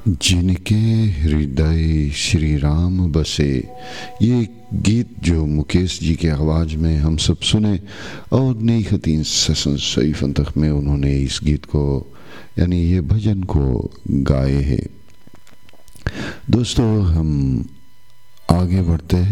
जिनके हृदय श्री राम बसे, ये गीत जो मुकेश जी के आवाज़ में हम सब सुने और नई खतीन ससन सही फंतख में उन्होंने इस गीत को यानी ये भजन को गाए हैं। दोस्तों हम आगे बढ़ते हैं।